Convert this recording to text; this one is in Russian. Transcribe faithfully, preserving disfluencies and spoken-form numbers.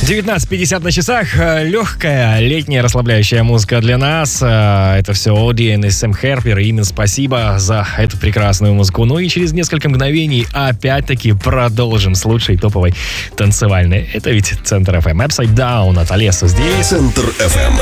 девятнадцать пятьдесят на часах. Легкая летняя расслабляющая музыка для нас. Это все Одиен и Сэм Хэрпер. Им спасибо за эту прекрасную музыку. Ну и через несколько мгновений опять-таки продолжим с лучшей топовой танцевальной. Это ведь Центр эф эм. Upside Down от Алеса здесь. Центр эф эм.